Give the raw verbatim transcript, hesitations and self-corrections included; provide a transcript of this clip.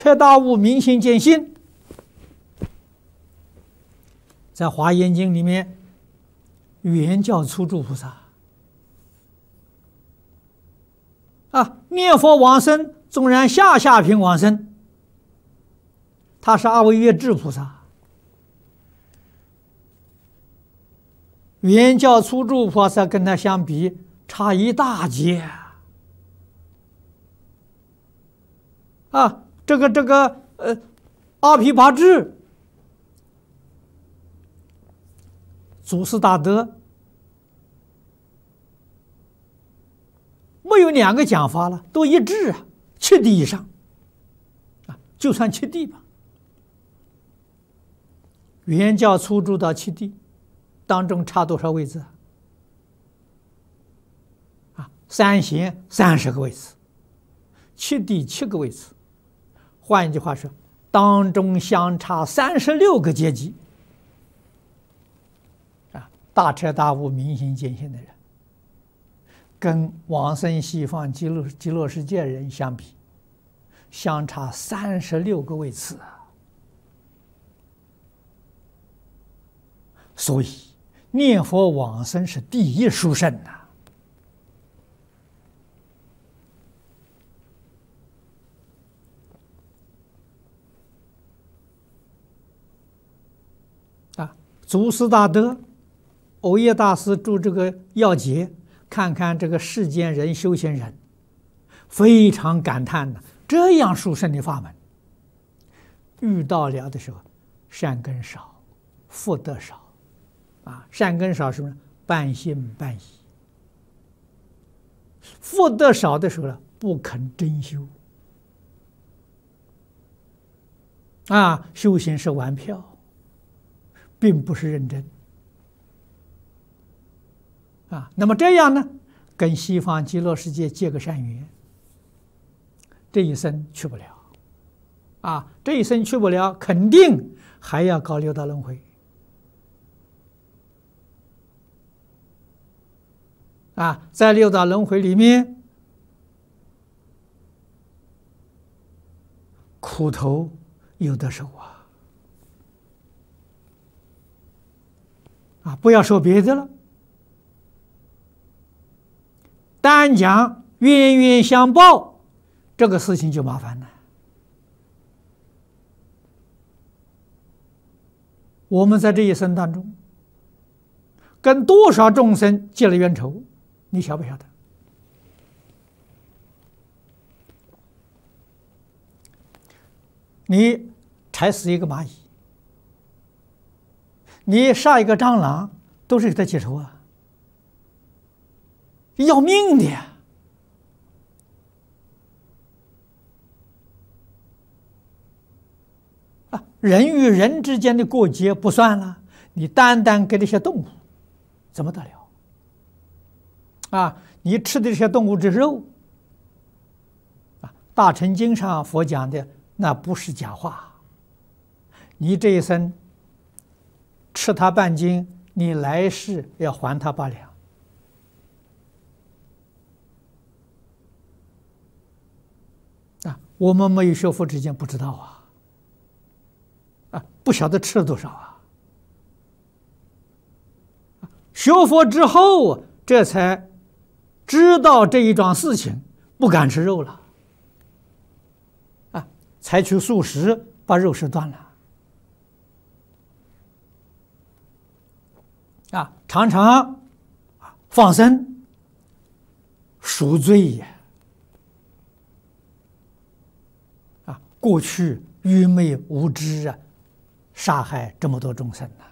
彻大悟，明心见性。在《华严经》里面，原教初住菩萨啊，念佛往生，纵然下下品往生，他是阿惟越致菩萨。原教初住菩萨跟他相比，差一大截啊！这个这个呃，阿毗跋致、祖师大德，没有两个讲法了，都一致啊，七地以上啊，就算七地吧。原教初住到七地当中差多少位置啊？啊，三贤三十个位置，七地七个位置。换一句话说，当中相差三十六个阶级啊！大彻大悟、明心见性的人，跟往生西方极乐极乐世界人相比，相差三十六个位次啊！所以念佛往生是第一殊胜呐！啊，祖师大德藕益大师注这个要解，看看这个世间人修行人，非常感叹呢，这样殊胜的法门，遇到了的时候，善根少，福德少。啊，善根少是不是半信半疑？福德少的时候呢，不肯真修。啊，修行是玩票，并不是认真。啊，那么这样呢，跟西方极乐世界结个善缘，这一生去不了。啊，这一生去不了，肯定还要搞六道轮回。啊，在六道轮回里面，苦头有的受啊！啊，不要说别的了，单讲冤冤相报这个事情就麻烦了。我们在这一生当中，跟多少众生结了冤仇？你晓不晓得？你踩死一个蚂蚁，你杀一个蟑螂，都是给他结仇啊，要命的呀！啊，人与人之间的过节不算了，你单单给这些动物，怎么得了？啊，你吃的这些动物之肉，啊，《大乘经》上佛讲的那不是假话。你这一生吃它半斤，你来世要还它八两。啊，我们没有学佛之前不知道啊，啊，不晓得吃了多少啊。学佛之后，这才知道这一桩事情，不敢吃肉了，啊，采取素食，把肉食断了，啊，常常放生，赎罪呀，啊，过去愚昧无知啊，杀害这么多众生啊。